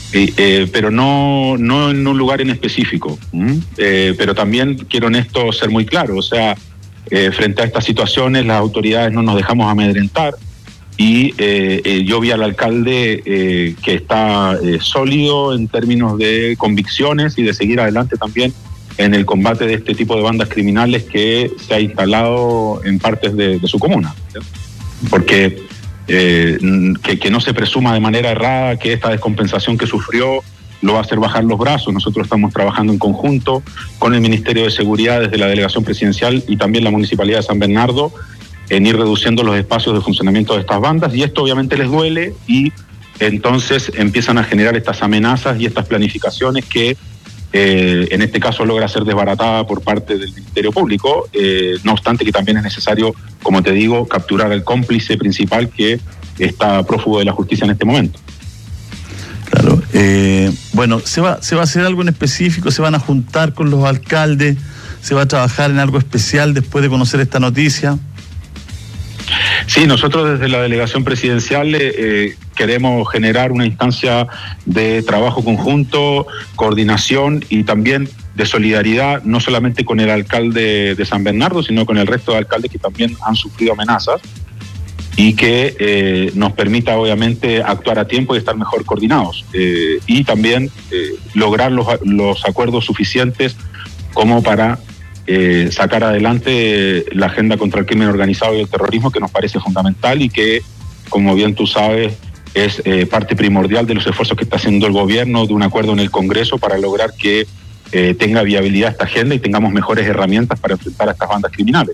pero no en un lugar en específico. Pero también quiero en esto ser muy claro, o sea, frente a estas situaciones las autoridades no nos dejamos amedrentar y yo vi al alcalde que está sólido en términos de convicciones y de seguir adelante también en el combate de este tipo de bandas criminales que se ha instalado en partes de su comuna, ¿sí? Porque que no se presuma de manera errada que esta descompensación que sufrió lo va a hacer bajar los brazos. Nosotros estamos trabajando en conjunto con el Ministerio de Seguridad desde la Delegación Presidencial y también la Municipalidad de San Bernardo en ir reduciendo los espacios de funcionamiento de estas bandas, y esto obviamente les duele y entonces empiezan a generar estas amenazas y estas planificaciones que en este caso logra ser desbaratada por parte del Ministerio Público, no obstante que también es necesario, como te digo, capturar al cómplice principal que está prófugo de la justicia en este momento. Claro. Bueno, ¿se va a hacer algo en específico? ¿Se van a juntar con los alcaldes? ¿Se va a trabajar en algo especial después de conocer esta noticia? Sí, nosotros desde la Delegación Presidencial queremos generar una instancia de trabajo conjunto, coordinación y también de solidaridad, no solamente con el alcalde de San Bernardo, sino con el resto de alcaldes que también han sufrido amenazas, y que nos permita obviamente actuar a tiempo y estar mejor coordinados, y también lograr los acuerdos suficientes como para sacar adelante la agenda contra el crimen organizado y el terrorismo, que nos parece fundamental y que, como bien tú sabes, es parte primordial de los esfuerzos que está haciendo el gobierno de un acuerdo en el Congreso para lograr que tenga viabilidad esta agenda y tengamos mejores herramientas para enfrentar a estas bandas criminales.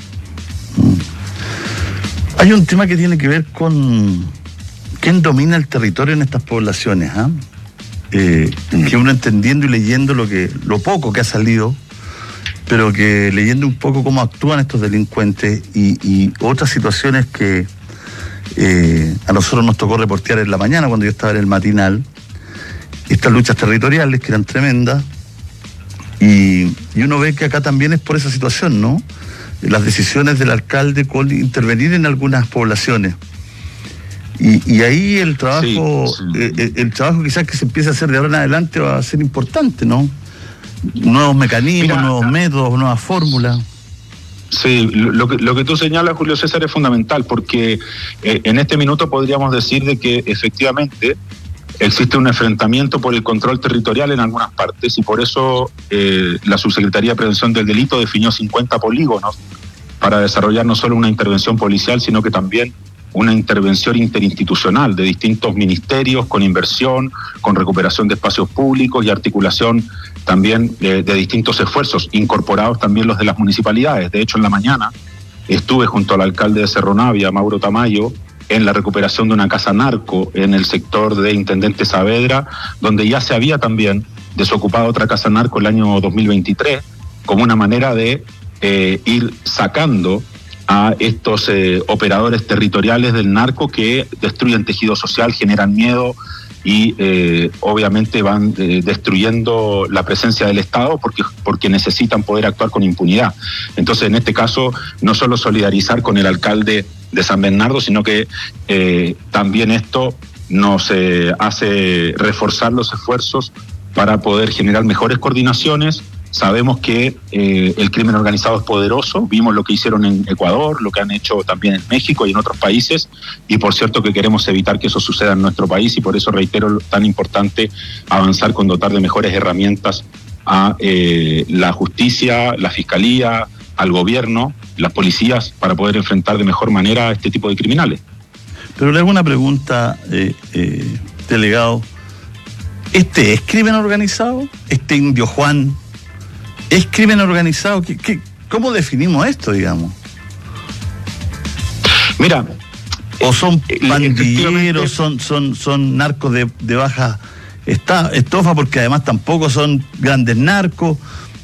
Hay un tema que tiene que ver con quién domina el territorio en estas poblaciones, que uno entendiendo y leyendo lo poco que ha salido, pero que leyendo un poco cómo actúan estos delincuentes y otras situaciones que a nosotros nos tocó reportear en la mañana cuando yo estaba en el matinal, estas luchas territoriales que eran tremendas, y uno ve que acá también es por esa situación, ¿no? Las decisiones del alcalde con intervenir en algunas poblaciones. Y ahí el trabajo, sí. El trabajo quizás que se empiece a hacer de ahora en adelante va a ser importante, ¿no? Nuevos mecanismos, nuevos métodos, nuevas fórmulas. Sí, lo que tú señalas, Julio César, es fundamental, porque en este minuto podríamos decir de que efectivamente existe un enfrentamiento por el control territorial en algunas partes, y por eso la Subsecretaría de Prevención del Delito definió 50 polígonos para desarrollar no solo una intervención policial, sino que también una intervención interinstitucional de distintos ministerios, con inversión, con recuperación de espacios públicos y articulación también de distintos esfuerzos, incorporados también los de las municipalidades. De hecho, en la mañana estuve junto al alcalde de Cerro Navia, Mauro Tamayo, en la recuperación de una casa narco en el sector de Intendente Saavedra, donde ya se había también desocupado otra casa narco el año 2023, como una manera de ir sacando a estos operadores territoriales del narco que destruyen tejido social, generan miedo y obviamente van destruyendo la presencia del Estado porque necesitan poder actuar con impunidad. Entonces, en este caso, no solo solidarizar con el alcalde de San Bernardo, sino que también esto nos hace reforzar los esfuerzos para poder generar mejores coordinaciones. Sabemos que el crimen organizado es poderoso, vimos lo que hicieron en Ecuador, lo que han hecho también en México y en otros países, y por cierto que queremos evitar que eso suceda en nuestro país, y por eso reitero tan importante avanzar con dotar de mejores herramientas a la justicia, la fiscalía, al gobierno, las policías, para poder enfrentar de mejor manera a este tipo de criminales. Pero le hago una pregunta, delegado. ¿Este es crimen organizado? ¿Este Indio Juan es crimen organizado? ¿Cómo definimos esto, digamos? Mira, ¿o son pandilleros, son narcos de baja estofa, porque además tampoco son grandes narcos?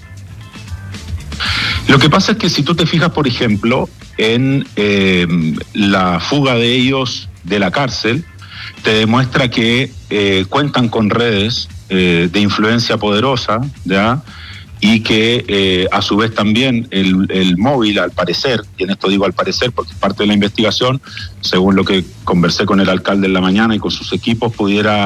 Lo que pasa es que si tú te fijas, por ejemplo, en la fuga de ellos de la cárcel, te demuestra que cuentan con redes de influencia poderosa, ¿ya? Y que a su vez también el móvil, al parecer, y en esto digo al parecer porque es parte de la investigación, según lo que conversé con el alcalde en la mañana y con sus equipos, pudiera